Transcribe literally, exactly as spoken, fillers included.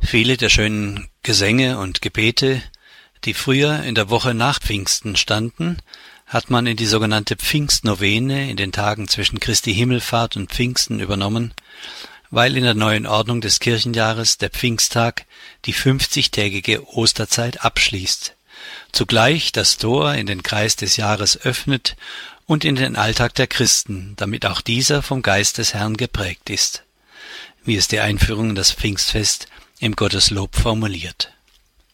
Viele der schönen Gesänge und Gebete, die früher in der Woche nach Pfingsten standen, hat man in die sogenannte Pfingstnovene in den Tagen zwischen Christi Himmelfahrt und Pfingsten übernommen, weil in der neuen Ordnung des Kirchenjahres der Pfingsttag die fünfzigtägige Osterzeit abschließt, zugleich das Tor in den Kreis des Jahres öffnet und in den Alltag der Christen, damit auch dieser vom Geist des Herrn geprägt ist, wie es die Einführung in das Pfingstfest im Gotteslob formuliert.